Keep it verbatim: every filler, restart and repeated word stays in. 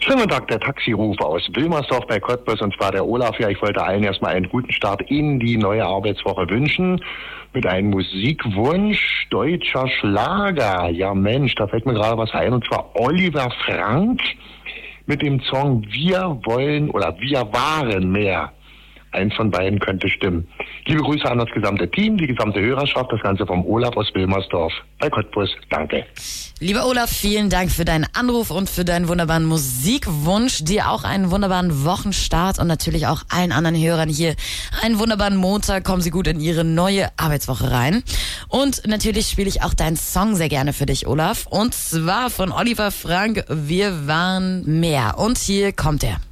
Schönen guten Tag, der Taxirufer aus Wilmersdorf bei Cottbus, und zwar der Olaf. Ja, ich wollte allen erstmal einen guten Start in die neue Arbeitswoche wünschen mit einem Musikwunsch, deutscher Schlager. Ja Mensch, da fällt mir gerade was ein, und zwar Oliver Frank mit dem Song Wir wollen oder Wir waren mehr. Eins von beiden könnte stimmen. Liebe Grüße an das gesamte Team, die gesamte Hörerschaft, das Ganze vom Olaf aus Wilmersdorf bei Cottbus. Danke. Lieber Olaf, vielen Dank für deinen Anruf und für deinen wunderbaren Musikwunsch. Dir auch einen wunderbaren Wochenstart und natürlich auch allen anderen Hörern hier einen wunderbaren Montag. Kommen Sie gut in Ihre neue Arbeitswoche rein. Und natürlich spiele ich auch deinen Song sehr gerne für dich, Olaf. Und zwar von Oliver Frank, Wir waren mehr. Und hier kommt er.